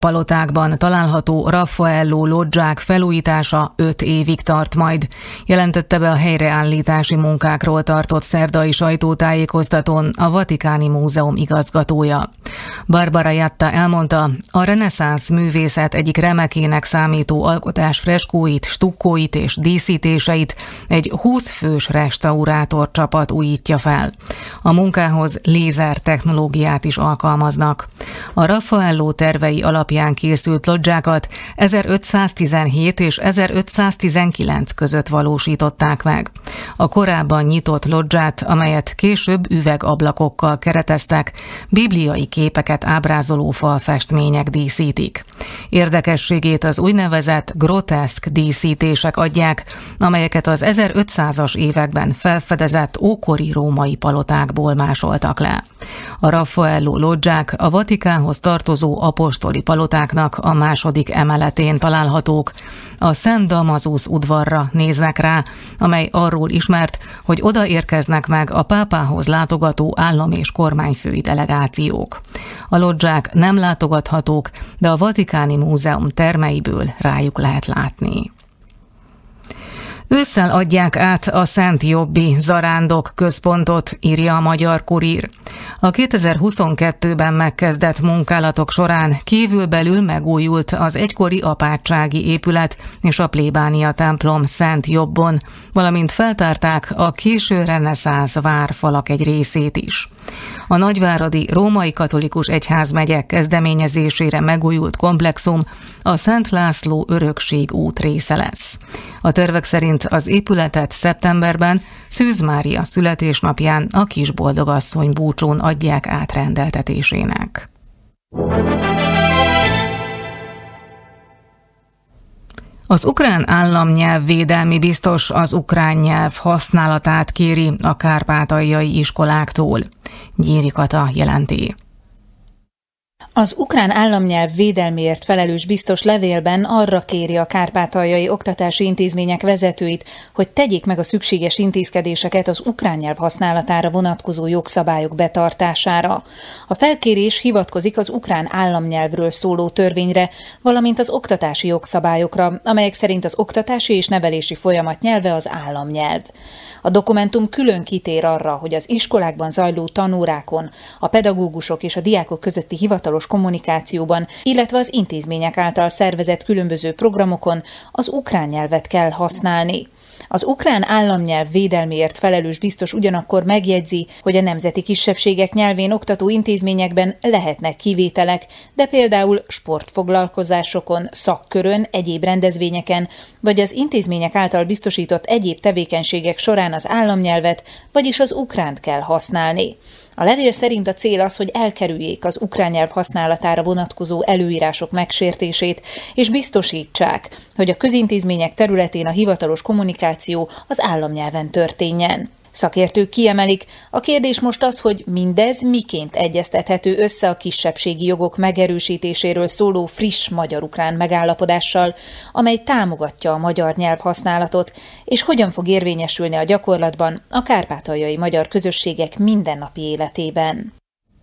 Palotákban található Raffaello lodzsák felújítása 5 évig tart majd, jelentette be a helyreállítási munkákról tartott szerdai sajtótájékoztatón a Vatikáni Múzeum igazgatója. Barbara Jatta elmondta, a reneszánsz művészet egyik remekének számító alkotás freskóit, stukkóit és díszítéseit egy 20 fős restaurátor csapat újítja fel. A munkához lézer technológiát is alkalmaznak. A Raffaello tervei alapján készült lodzsákat 1517 és 1519 között valósították meg. A korábban nyitott lodzsát, amelyet később üvegablakokkal kereteztek, bibliai képeket ábrázoló falfestmények díszítik. Érdekességét az úgynevezett groteszk díszítések adják, amelyeket az 1500-as években felfedezett ókori római palotákból másoltak le. A Raffaello lodzsák a Vatikánhoz tartozó apostoli palotáknak a második emeletén találhatók. A Szent Damasus udvarra néznek rá, amely arról ismert, hogy oda érkeznek meg a pápához látogató állam- és kormányfői delegációk. A lodzsák nem látogathatók, de a Vatikáni Múzeum termeiből rájuk lehet látni. Ősszel adják át a Szent Jobbi Zarándok központot, írja a Magyar Kurír. A 2022-ben megkezdett munkálatok során kívülbelül megújult az egykori apátsági épület és a plébánia templom Szent Jobbon, valamint feltárták a késő reneszánsz várfalak egy részét is. A nagyváradi római katolikus egyházmegye kezdeményezésére megújult komplexum a Szent László Örökség út része lesz. A tervek szerint az épületet szeptemberben Szűz Mária születésnapján a Kisboldogasszony búcsún adják át rendeltetésének. Az ukrán államnyelvvédelmi biztos az ukrán nyelv használatát kéri a kárpátaljai iskoláktól. Gyéri Kata jelenti. Az ukrán államnyelv védelméért felelős biztos levélben arra kéri a kárpátaljai oktatási intézmények vezetőit, hogy tegyék meg a szükséges intézkedéseket az ukrán nyelv használatára vonatkozó jogszabályok betartására. A felkérés hivatkozik az ukrán államnyelvről szóló törvényre, valamint az oktatási jogszabályokra, amelyek szerint az oktatási és nevelési folyamat nyelve az államnyelv. A dokumentum külön kitér arra, hogy az iskolákban zajló tanórákon, a pedagógusok és a diákok közötti hivatalos kommunikációban, illetve az intézmények által szervezett különböző programokon az ukrán nyelvet kell használni. Az ukrán államnyelv védelméért felelős biztos ugyanakkor megjegyzi, hogy a nemzeti kisebbségek nyelvén oktató intézményekben lehetnek kivételek, de például sportfoglalkozásokon, szakkörön, egyéb rendezvényeken, vagy az intézmények által biztosított egyéb tevékenységek során az államnyelvet, vagyis az ukránt kell használni. A levél szerint a cél az, hogy elkerüljék az ukrán nyelv használatára vonatkozó előírások megsértését, és biztosítsák, hogy a közintézmények területén a hivatalos kommunikáció az államnyelven történjen. Szakértők kiemelik, a kérdés most az, hogy mindez miként egyeztethető össze a kisebbségi jogok megerősítéséről szóló friss magyar-ukrán megállapodással, amely támogatja a magyar nyelvhasználatot, és hogyan fog érvényesülni a gyakorlatban a kárpátaljai magyar közösségek mindennapi életében.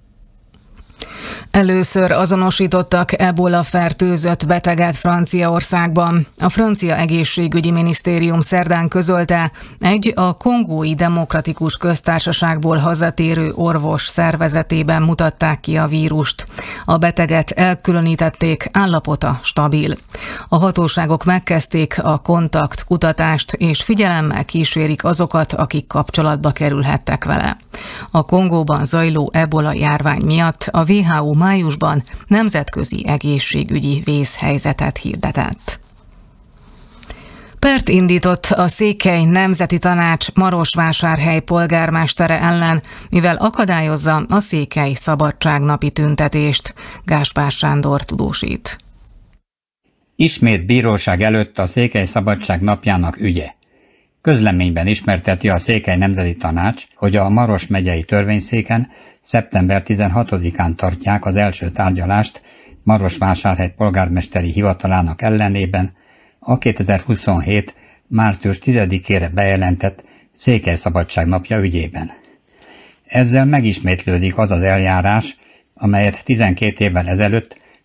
Először azonosítottak ebola-fertőzött beteget Franciaországban. A francia egészségügyi minisztérium szerdán közölte, egy a Kongói Demokratikus Köztársaságból hazatérő orvos szervezetében mutatták ki a vírust. A beteget elkülönítették, állapota stabil. A hatóságok megkezdték a kontaktkutatást, és figyelemmel kísérik azokat, akik kapcsolatba kerülhettek vele. A Kongóban zajló ebola járvány miatt a WHO májusban nemzetközi egészségügyi vészhelyzetet hirdetett. Pert indított a Székely Nemzeti Tanács Marosvásárhely polgármestere ellen, mivel akadályozza a Székely Szabadságnapi tüntetést. Gáspár Sándor tudósít. Ismét bíróság előtt a Székely Szabadság napjának ügye. Közleményben ismerteti a Székely Nemzeti Tanács, hogy a Maros megyei törvényszéken szeptember 16-án tartják az első tárgyalást Marosvásárhely polgármesteri hivatalának ellenében a 2027. március 10-ére bejelentett Székely Szabadság napja ügyében. Ezzel megismétlődik az az eljárás, amelyet 12 évvel ezelőtt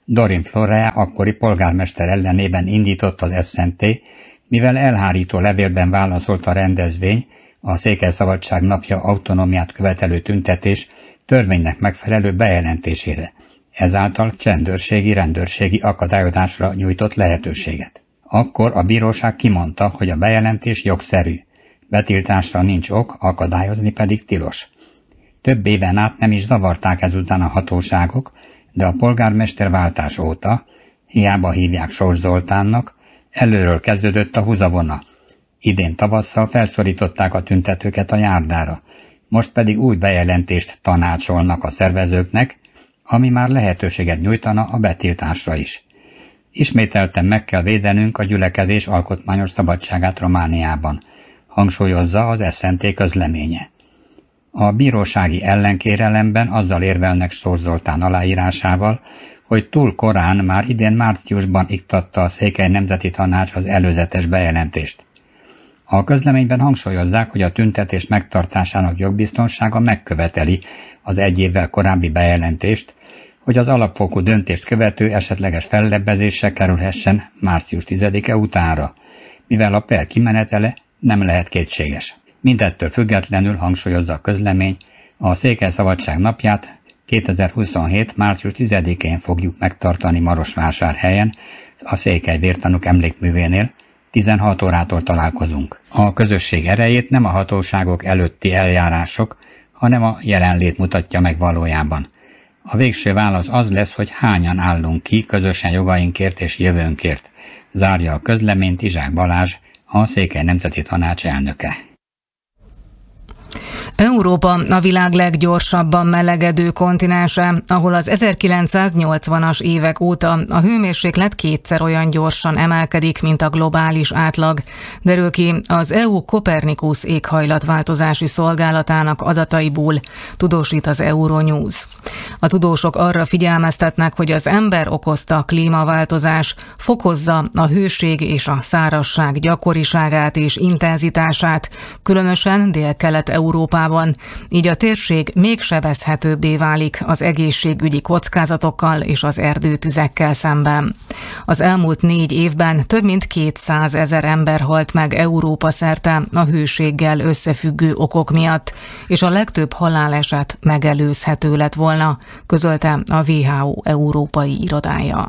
Dorin Florea akkori polgármester ellenében indított az SZNT, mivel elhárító levélben válaszolt a rendezvény, a Székelyszabadság napja autonómiát követelő tüntetés törvénynek megfelelő bejelentésére, ezáltal rendőrségi akadályozásra nyújtott lehetőséget. Akkor a bíróság kimondta, hogy a bejelentés jogszerű, betiltásra nincs ok, akadályozni pedig tilos. Több éven át nem is zavarták ezután a hatóságok, de a polgármesterváltás óta, hiába hívják Sós Zoltánnak, előről kezdődött a húzavona. Idén tavasszal felszorították a tüntetőket a járdára, most pedig új bejelentést tanácsolnak a szervezőknek, ami már lehetőséget nyújtana a betiltásra is. Ismételten meg kell védenünk a gyülekezés alkotmányos szabadságát Romániában, hangsúlyozza az SZNT közleménye. A bírósági ellenkérelemben azzal érvelnek Sós Zoltán aláírásával, hogy túl korán már idén márciusban iktatta a Székely Nemzeti Tanács az előzetes bejelentést. A közleményben hangsúlyozzák, hogy a tüntetés megtartásának jogbiztonsága megköveteli az egy évvel korábbi bejelentést, hogy az alapfokú döntést követő esetleges fellebbezésre kerülhessen március 10-e utánra, mivel a per kimenetele nem lehet kétséges. Mindettől függetlenül hangsúlyozza a közlemény, a Székelyszabadság napját 2027. március 10-én fogjuk megtartani Marosvásárhelyen, a Székely Vértanúk emlékművénél, 16 órától találkozunk. A közösség erejét nem a hatóságok előtti eljárások, hanem a jelenlét mutatja meg valójában. A végső válasz az lesz, hogy hányan állunk ki közösen jogainkért és jövőnkért, zárja a közleményt Izsák Balázs, a Székely Nemzeti Tanács elnöke. Európa a világ leggyorsabban melegedő kontinense, ahol az 1980-as évek óta a hőmérséklet kétszer olyan gyorsan emelkedik, mint a globális átlag, derül ki az EU Copernicus éghajlatváltozási szolgálatának adataiból, tudósít az Euronews. A tudósok arra figyelmeztetnek, hogy az ember okozta klímaváltozás fokozza a hőség és a szárazság gyakoriságát és intenzitását, különösen Dél-Kelet-Európában, így a térség még sebezhetőbbé válik az egészségügyi kockázatokkal és az erdőtüzekkel szemben. Az elmúlt 4 évben több mint 200 000 ember halt meg Európa szerte a hőséggel összefüggő okok miatt, és a legtöbb haláleset megelőzhető lett volna, közölte a WHO európai irodája.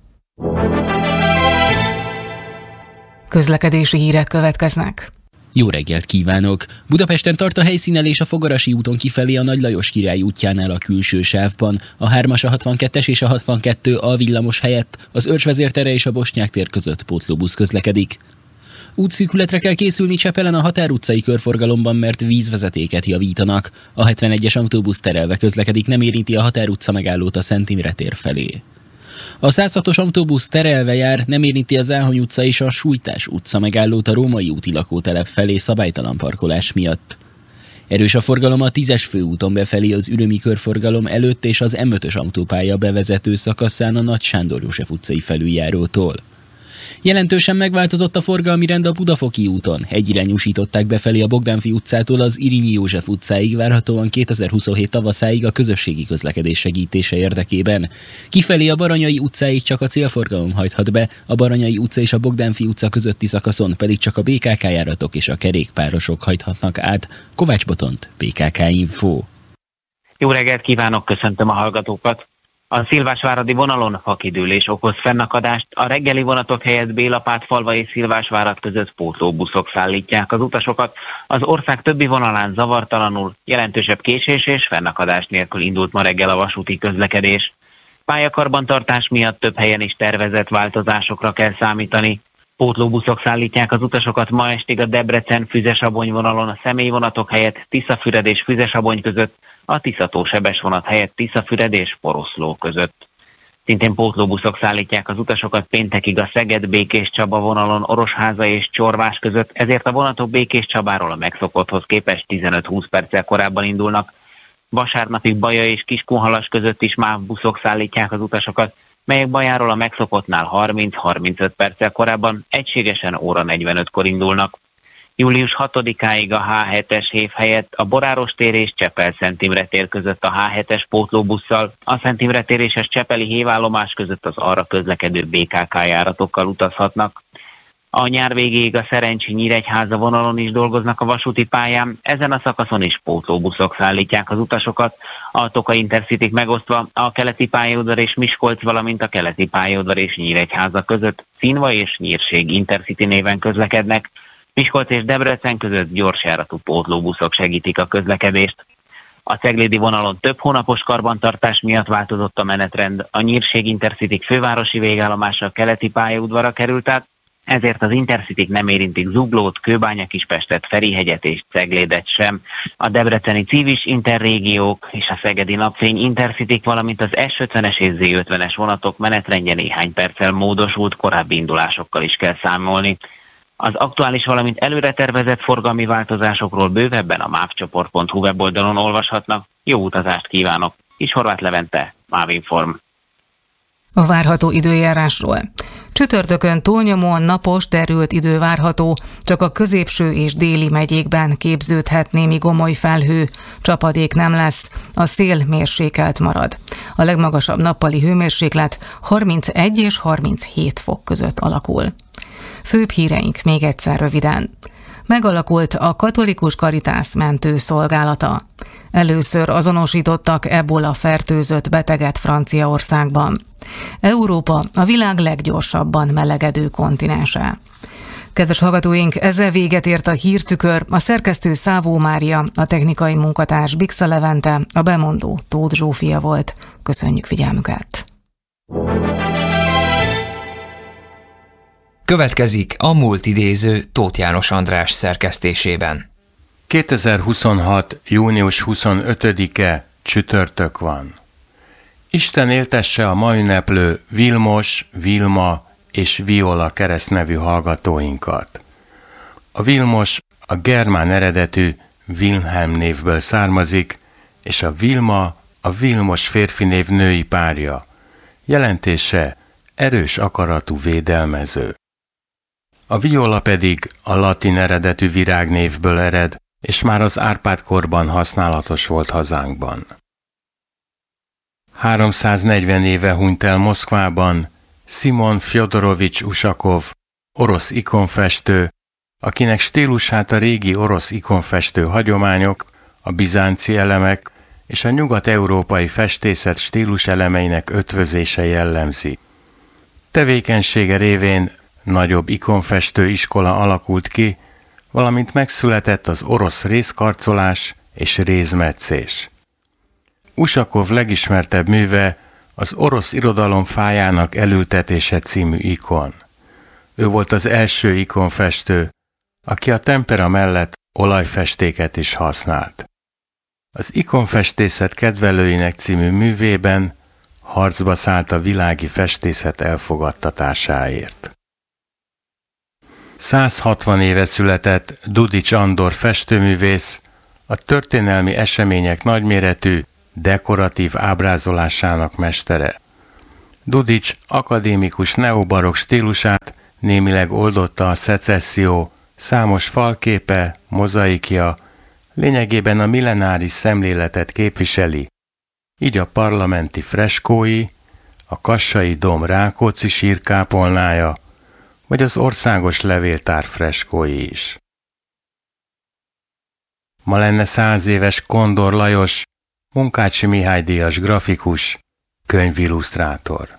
Közlekedési hírek következnek. Jó reggelt kívánok! Budapesten tart a helyszínelés a Fogarasi úton kifelé a Nagy Lajos Király útjánál a külső sávban. A 3-as, a 62-es és a 62 A villamos helyett az Őrs vezértere és a Bosnyák tér között pótlóbusz közlekedik. Útszűkületre kell készülni Csepelen a Határ utcai körforgalomban, mert vízvezetéket javítanak. A 71-es autóbusz terelve közlekedik, nem érinti a Határ utca megállót a Szent Imre tér felé. A 106-os autóbusz terelve jár, nem érinti a Záhony utca és a Sújtás utca megállót a Római úti lakótelep felé szabálytalan parkolás miatt. Erős a forgalom a 10-es főúton befelé az Ürömi körforgalom előtt és az M5-ös autópálya bevezető szakaszán a Nagy Sándor József utcai felüljárótól. Jelentősen megváltozott a forgalmi rend a Budafoki úton. Egyirányúsították befelé a Bogdánfi utcától az Irinyi József utcáig, várhatóan 2027 tavaszáig a közösségi közlekedés segítése érdekében. Kifelé a Baranyai utcáig csak a célforgalom hajthat be, a Baranyai utca és a Bogdánfi utca közötti szakaszon pedig csak a BKK járatok és a kerékpárosok hajthatnak át. Kovács Botont, BKK Info. Jó reggelt kívánok, köszöntöm a hallgatókat! A Szilvásváradi vonalon fakidőlés okoz fennakadást, a reggeli vonatok helyett Bélapátfalva és Szilvásvárad között pótlóbuszok szállítják az utasokat. Az ország többi vonalán zavartalanul, jelentősebb késés és fennakadás nélkül indult ma reggel a vasúti közlekedés. Pályakarbantartás miatt több helyen is tervezett változásokra kell számítani. Pótlóbuszok szállítják az utasokat ma estig a Debrecen-Füzesabony vonalon a személyvonatok helyett Tiszafüred és Füzesabony között, a Tiszató-Sebes vonat helyett Tiszafüred és Poroszló között. Szintén pótlóbuszok szállítják az utasokat péntekig a Szeged-Békéscsaba vonalon Orosháza és Csorvás között, ezért a vonatok Békéscsabáról a megszokotthoz képest 15-20 perccel korábban indulnak. Vasárnapig Baja és Kiskunhalas között is MÁV buszok szállítják az utasokat, melyek Bajáról a megszokottnál 30-35 perccel korábban egységesen óra 45-kor indulnak. Július 6-áig a H7-es hév helyett a Boráros tér és Csepel-Szent Imre tér között a H7-es pótlóbusszal, a Szent Imre tér és a csepeli hévállomás között az arra közlekedő BKK járatokkal utazhatnak. A nyár végéig a Szerencsi-Nyíregyháza vonalon is dolgoznak a vasúti pályán, ezen a szakaszon is pótlóbuszok szállítják az utasokat, a Tokai Intercityk megosztva a keleti pályaudvar és Miskolc, valamint a keleti pályaudvar és Nyíregyháza között Színva és Nyírség Intercity néven közlekednek. Miskolc és Debrecen között gyorsjáratú pótlóbuszok segítik a közlekedést. A ceglédi vonalon több hónapos karbantartás miatt változott a menetrend, a Nyírség Intercityk fővárosi végállomása a keleti pályaudvarra került át, ezért az Intercityk nem érintik Zuglót, Kőbánya-Kispestet, Ferihegyet és Ceglédet sem. A debreceni Civis Interrégiók és a szegedi Napfény Intercityk, valamint az S50-es és Z50-es vonatok menetrendje néhány perccel módosult, korábbi indulásokkal is kell számolni. Az aktuális, valamint előre tervezett forgalmi változásokról bővebben a mávcsoport.hu weboldalon olvashatnak. Jó utazást kívánok! Kis Horváth Levente, MÁV-Inform. A várható időjárásról. Csütörtökön túlnyomóan napos, derült idő várható, csak a középső és déli megyékben képződhet némi gomoly felhő, csapadék nem lesz, a szél mérsékelt marad. A legmagasabb nappali hőmérséklet 31 és 37 fok között alakul. Főbb híreink még egyszer röviden. Megalakult a Katolikus Caritas mentőszolgálata. Először azonosítottak ebola fertőzött beteget Franciaországban. Európa a világ leggyorsabban melegedő kontinense. Kedves hallgatóink, ezzel véget ért a Hírtükör, a szerkesztő Szávó Mária, a technikai munkatárs Bixa Levente, a bemondó Tóth Zsófia volt. Köszönjük figyelmüket! Következik a múlt idéző Tóth János András szerkesztésében. 2026. június 25-e csütörtök van. Isten éltesse a ma ünneplő Vilmos, Vilma és Viola keresztnevű hallgatóinkat. A Vilmos a germán eredetű Wilhelm névből származik, és a Vilma a Vilmos férfinév női párja. Jelentése erős akaratú védelmező. A Viola pedig a latin eredetű virágnévből ered, és már az Árpád-korban használatos volt hazánkban. 340 éve hunyt el Moszkvában Szimon Fjodorovics Usakov, orosz ikonfestő, akinek stílusát a régi orosz ikonfestő hagyományok, a bizánci elemek és a nyugat-európai festészet stílus elemeinek ötvözése jellemzi. Tevékenysége révén nagyobb ikonfestő iskola alakult ki, valamint megszületett az orosz rézkarcolás és rézmetszés. Usakov legismertebb műve az orosz irodalom fájának elültetése című ikon. Ő volt az első ikonfestő, aki a tempera mellett olajfestéket is használt. Az ikonfestészet kedvelőinek című művében harcba szállt a világi festészet elfogadtatásáért. 160 éve született Dudics Andor festőművész, a történelmi események nagyméretű, dekoratív ábrázolásának mestere. Dudics akadémikus neobarokk stílusát némileg oldotta a szecesszió, számos falképe, mozaikja, lényegében a millenáris szemléletet képviseli, így a parlamenti freskói, a Kassai dóm Rákóczi sírkápolnája, vagy az országos levéltár freskói is. Ma lenne 100 éves Kondor Lajos, Munkácsi Mihály díjas grafikus, könyvillusztrátor.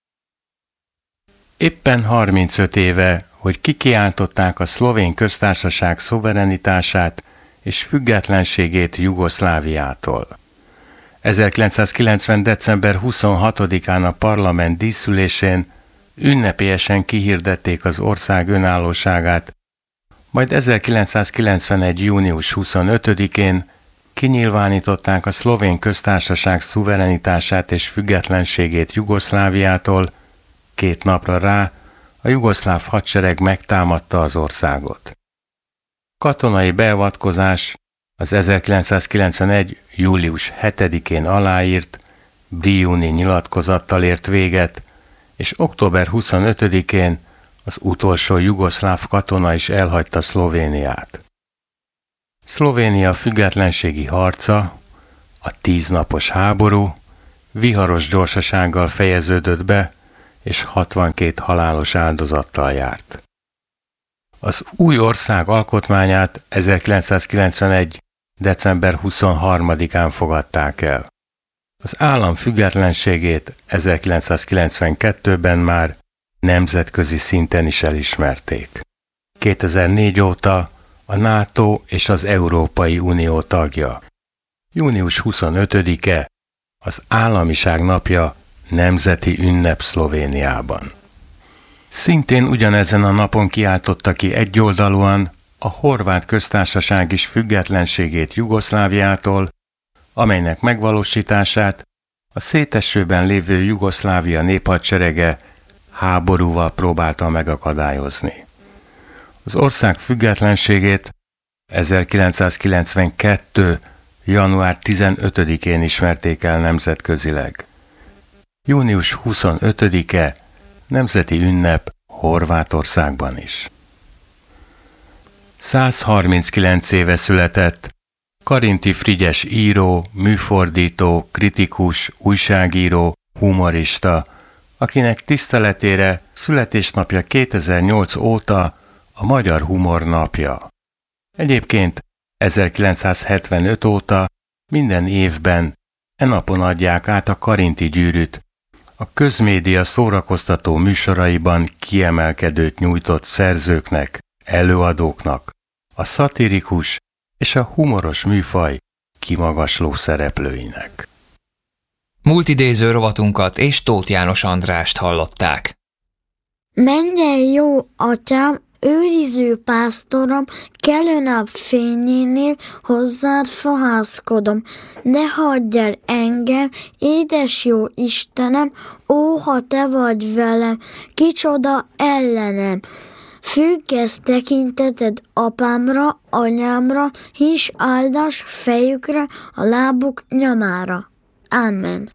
Éppen 35 éve, hogy kikiáltották a Szlovén köztársaság szuverenitását és függetlenségét Jugoszláviától. 1990. december 26-án a parlament díszülésén ünnepélyesen kihirdették az ország önállóságát, majd 1991. június 25-én kinyilvánították a Szlovén köztársaság szuverenitását és függetlenségét Jugoszláviától, 2 napra rá a jugoszláv hadsereg megtámadta az országot. Katonai beavatkozás az 1991. július 7-én aláírt Brijuni nyilatkozattal ért véget, és október 25-én Az utolsó jugoszláv katona is elhagyta Szlovéniát. Szlovénia függetlenségi harca, a 10 napos háború viharos gyorsasággal fejeződött be, és 62 halálos áldozattal járt. Az új ország alkotmányát 1991. december 23-án fogadták el. Az állam függetlenségét 1992-ben már nemzetközi szinten is elismerték. 2004 óta a NATO és az Európai Unió tagja. Június 25-e az Államiság napja, nemzeti ünnep Szlovéniában. Szintén ugyanezen a napon kiáltotta ki egyoldalúan a Horvát Köztársaság is függetlenségét Jugoszláviától, amelynek megvalósítását a szétesőben lévő Jugoszlávia néphadserege háborúval próbálta megakadályozni. Az ország függetlenségét 1992. január 15-én ismerték el nemzetközileg. Június 25-e nemzeti ünnep Horvátországban is. 139 éve született Karinti Frigyes író, műfordító, kritikus, újságíró, humorista, akinek tiszteletére születésnapja 2008 óta a Magyar Humor napja. Egyébként 1975 óta minden évben e napon adják át a Karinti gyűrűt, a közmédia szórakoztató műsoraiban kiemelkedőt nyújtott szerzőknek, előadóknak, a szatirikus és a humoros műfaj kimagasló szereplőinek. Múltidéző rovatunkat és Tóth János Andrást hallották. Menjen jó atyám, őriző pásztorom, kelő nap fényénél hozzád fohászkodom. Ne hagyj el engem, édes jó Istenem, ó, ha te vagy velem, kicsoda ellenem. Függesz tekinteted apámra, anyámra, hiss áldás fejükre, a lábuk nyamára. Amen.